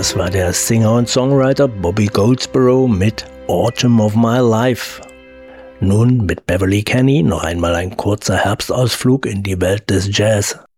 Das war der Singer und Songwriter Bobby Goldsboro mit Autumn of My Life. Nun mit Beverly Kenny noch einmal ein kurzer Herbstausflug in die Welt des Jazz.